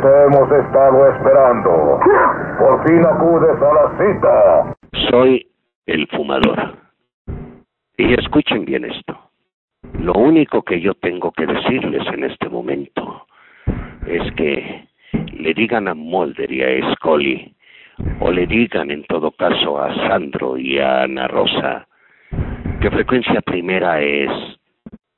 te hemos estado esperando. Por fin acudes a la cita. Soy el fumador. Y escuchen bien esto. Lo único que yo tengo que decirles en este momento es que le digan a Mulder y a Scully, o le digan en todo caso a Sandro y a Ana Rosa, que Frecuencia Primera es